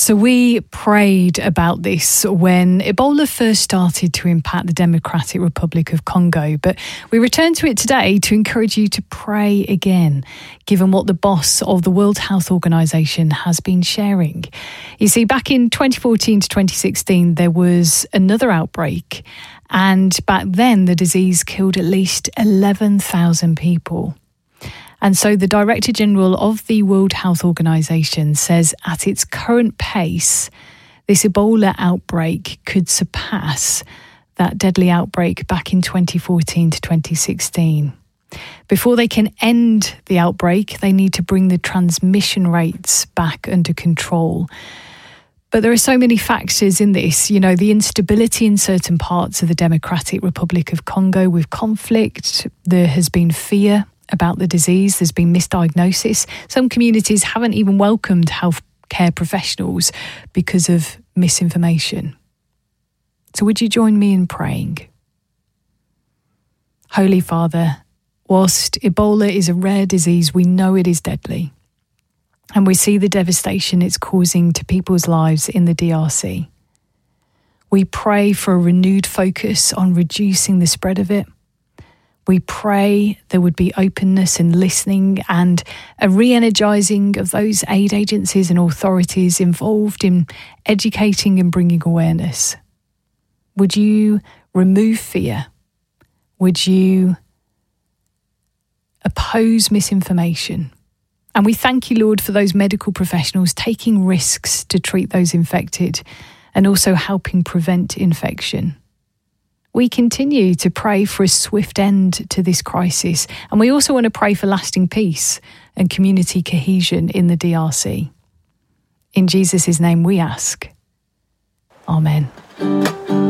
So we prayed about this when Ebola first started to impact the Democratic Republic of Congo, but we return to it today to encourage you to pray again, given what the boss of the World Health Organization has been sharing. You see, back in 2014 to 2016, there was another outbreak, and back then the disease killed at least 11,000 people. And so the Director General of the World Health Organization says at its current pace, this Ebola outbreak could surpass that deadly outbreak back in 2014 to 2016. Before they can end the outbreak, they need to bring the transmission rates back under control. But there are so many factors in this, you know, the instability in certain parts of the Democratic Republic of Congo with conflict. There has been fear about the disease. There's been misdiagnosis. Some communities haven't even welcomed healthcare professionals because of misinformation. So would you join me in praying? Holy Father, whilst Ebola is a rare disease, we know it is deadly. And we see the devastation it's causing to people's lives in the DRC. We pray for a renewed focus on reducing the spread of it. We pray there would be openness and listening and a re-energising of those aid agencies and authorities involved in educating and bringing awareness. Would you remove fear? Would you oppose misinformation? And we thank you, Lord, for those medical professionals taking risks to treat those infected and also helping prevent infection. We continue to pray for a swift end to this crisis, and we also want to pray for lasting peace and community cohesion in the DRC. In Jesus' name we ask. Amen.